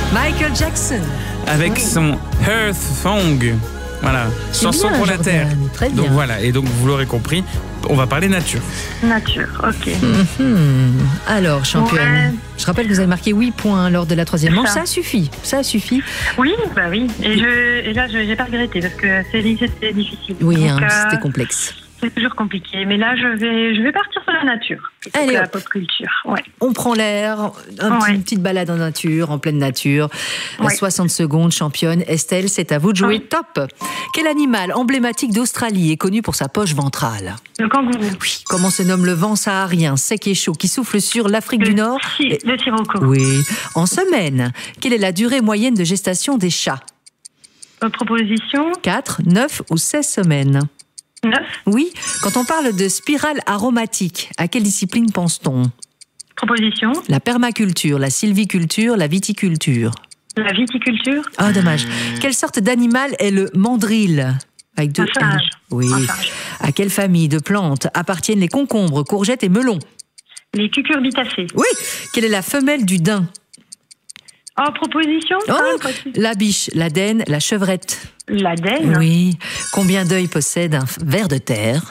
Michael Jackson. Avec son Earth Song. Voilà, chanson bien, pour la Jordan, Terre. très bien. Donc voilà, et donc vous l'aurez compris, on va parler nature. Nature, ok. Alors, championne, Ouais. je rappelle que vous avez marqué 8 points lors de la troisième manche. Ça. Ça suffit. Oui, bah oui. Et là, je n'ai pas regretté parce que c'était difficile. Oui, Donc, hein, c'était complexe. c'est toujours compliqué. Mais là, je vais partir sur la nature. plutôt Allez, que la hop. pop culture. Ouais. On prend l'air, une petite balade en nature, en pleine nature. Ouais. 60 secondes, championne. Estelle, c'est à vous de jouer. Oui. Top. Quel animal emblématique d'Australie est connu pour sa poche ventrale? Le kangourou. Oui. Comment se nomme le vent saharien, sec et chaud, qui souffle sur l'Afrique du Nord? Le sirocco. Oui. En semaine, quelle est la durée moyenne de gestation des chats? Proposition 4, 9 ou 16 semaines? 9. Oui. Quand on parle de spirale aromatique, à quelle discipline pense-t-on? Proposition La permaculture, la sylviculture, la viticulture. la viticulture. Ah, dommage. Quelle sorte d'animal est le mandrill? Avec deux Un singe. L. Oui. Un singe. À quelle famille de plantes appartiennent les concombres, courgettes et melons? Les cucurbitacées. Oui. Quelle est la femelle du daim? Proposition La biche, la denne, la chevrette. L'Aden. Oui. Combien d'œils possède un ver de terre?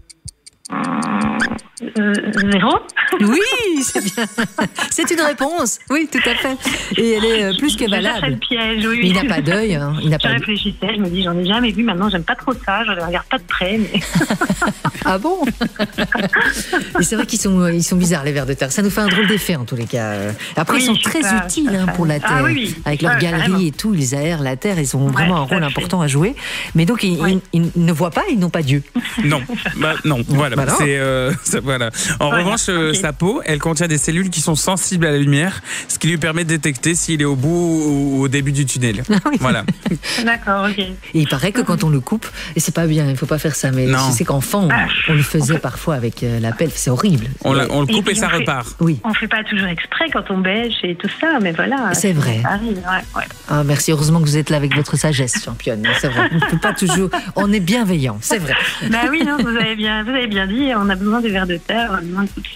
0. Oui, c'est bien. C'est une réponse. Oui, tout à fait. Et elle est plus que C'est le valable. piège, oui. Il n'a pas d'œil. Hein. Il n'a Je pas. réfléchissais, je me dis, j'en ai jamais vu, maintenant j'aime pas trop ça, je ne regarde pas de près. Mais... Ah bon? Et c'est vrai qu'ils sont bizarres, les vers de terre. Ça nous fait un drôle d'effet, en tous les cas. Après, Oui, ils sont je suis très pas- utiles je suis pas pour la fan. terre. Ah oui, oui. Avec leur Ouais, galerie carrément. et tout, ils aèrent la terre. Ils ont vraiment un tout à rôle fait. important à jouer. Mais donc, ils ne voient pas, ils n'ont pas Dieu. Non, non, voilà. Bah non. Voilà. En Voilà, revanche, ok. sa peau, elle contient des cellules qui sont sensibles à la lumière, ce qui lui permet de détecter s'il est au bout ou au début du tunnel. oui. Voilà. D'accord, ok. Et il paraît que quand on le coupe, et c'est pas bien, il ne faut pas faire ça, mais Non. je sais qu'enfant, on le faisait parfois avec la pelle. C'est horrible. On le coupe et puis, ça on fait- repart. Oui. On fait pas toujours exprès quand on bêche et tout ça, mais voilà. C'est vrai. Ça arrive, ouais. Ah, merci. Heureusement que vous êtes là avec votre sagesse, championne. C'est vrai. On ne peut pas toujours. On est bienveillant. C'est vrai. Bah oui, non, vous avez bien dit, on a besoin des vers de terre, on a besoin de toute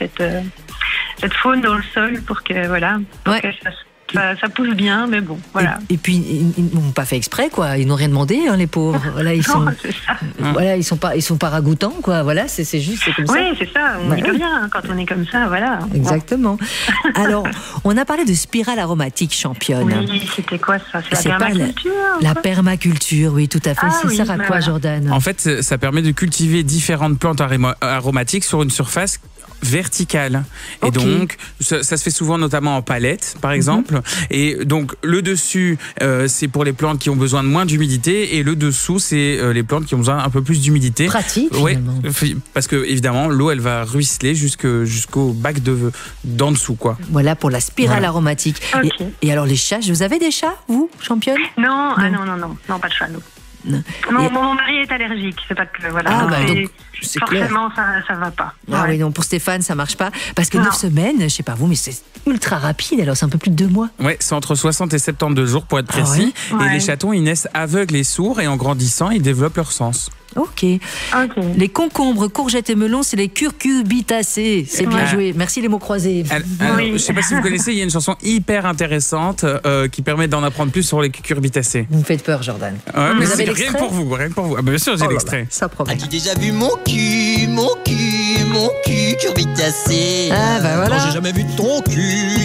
cette faune dans le sol pour que, voilà, pour Ouais. que ça pousse bien, mais bon, voilà. Et puis, ils n'ont pas fait exprès, quoi. Ils n'ont rien demandé, hein, les pauvres. Voilà, ils sont. Non, c'est ça. Voilà, ils sont pas ragoûtants, quoi. Voilà, c'est juste, c'est comme ça. Oui, c'est ça, on Ouais. est bien hein, quand on est comme ça, voilà. Exactement. Alors, on a parlé de spirale aromatique, championne. Oui, c'était quoi ça? C'est C'est la pas permaculture La permaculture, oui, tout à fait. Ah Ça oui, sert à bah quoi, voilà. Jordan? En fait, ça permet de cultiver différentes plantes aromatiques sur une surface verticale. Et Ok. donc, ça se fait souvent notamment en palette, par exemple. Et donc, le dessus, c'est pour les plantes qui ont besoin de moins d'humidité, et le dessous, c'est les plantes qui ont besoin un peu plus d'humidité. Pratique, Ouais, finalement. parce que évidemment, l'eau, elle va ruisseler jusqu'au bac d'en dessous, quoi. Voilà pour la spirale Voilà. aromatique. Ok. Et alors, les chats, vous avez des chats, vous, championne? Non, non, pas de chat, non. Non. Non, Et- mon mari est allergique, c'est pas que, voilà. Ah, bah, c'est- donc, c'est clair. forcément, ça va pas. Ah Ouais. oui, non, pour Stéphane, ça marche pas. Parce que Non. 9 semaines, je sais pas vous, mais c'est ultra rapide. Alors, c'est un peu plus de 2 mois. Ouais, c'est entre 60 et 72 jours pour être Ah précis. ouais Et Ouais. les chatons, ils naissent aveugles et sourds, et en grandissant, ils développent leur sens. Ok. Ok. Les concombres, courgettes et melons, c'est les curcubitacées. C'est bien Ouais. joué. Merci les mots croisés. Alors, Oui. je sais pas si vous connaissez, il y a une chanson hyper intéressante qui permet d'en apprendre plus sur les cucurbitacées. Vous me faites peur, Jordan. Ouais, mais Vous avez c'est rien l'extrait? que pour vous, rien que pour vous. Ah, bah, bien sûr, j'ai Oh là là, l'extrait. ça promet. As-tu déjà vu mon cul curbitacé? Ah, bah voilà. Non, j'ai jamais vu ton cul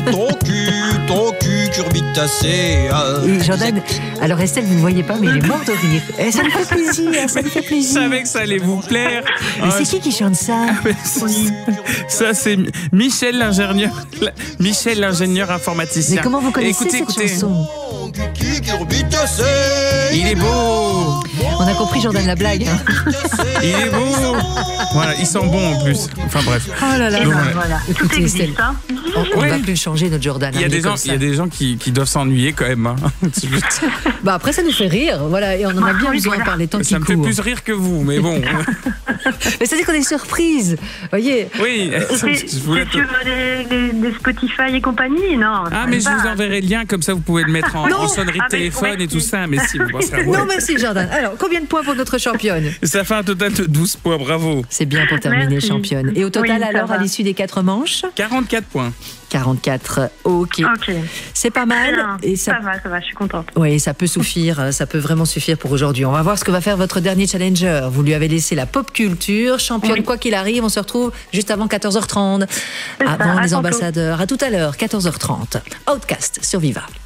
curbitacé. Et Jordan, alors Estelle, vous ne voyez pas, mais il est mort de rire. Et ça me fait plaisir, ça me fait Je plaisir. savais que ça allait vous plaire. Mais Ah, c'est qui chante ça? Ça, c'est Michel l'ingénieur informaticien. Mais comment vous connaissez Écoutez, cette écoutez. chanson? Mon cul curbitacé. Il est beau. On a compris Jordan la blague. Hein. Il est beau. Voilà, il sent bon en plus. Enfin bref. Oh là là. Et Donc, ben, voilà. voilà. Tout Écoutez, existe, Estelle. hein. On Ouais. va plus le changer, notre Jordan. Il y a hein, des est gens, comme il y a ça. des gens qui doivent s'ennuyer quand même. Hein. Bah après, ça nous fait rire. Voilà, et on en a bien Oui, besoin voilà. par les temps qui Ça me fait courent. plus rire que vous, mais bon. Mais c'est-à-dire qu'on est surprise. Voyez. Oui. C'est je voulais sur des Spotify et compagnie, non? Ah, mais je pas. vous enverrai le lien, comme ça vous pouvez le mettre en Non. sonnerie de Ah, mais téléphone et merci. tout ça. Mais si, bon. penserai à vous. Non, merci Jordan. Alors, combien de points pour notre championne? Ça fait un total de 12 points, bravo. C'est bien pour terminer, Merci. championne. Et au total, Oui, ça alors, va. à l'issue des 4 manches? 44 points. 44. Ok. Ok. C'est pas mal. Bien. Et Ça va, je suis contente. Oui, ça peut suffire, ça peut vraiment suffire pour aujourd'hui. On va voir ce que va faire votre dernier challenger. Vous lui avez laissé la pop culture, championne Oui. quoi qu'il arrive. On se retrouve juste avant 14h30, C'est ça, avant à les tantôt. ambassadeurs. À tout à l'heure, 14h30. Outcast sur Viva.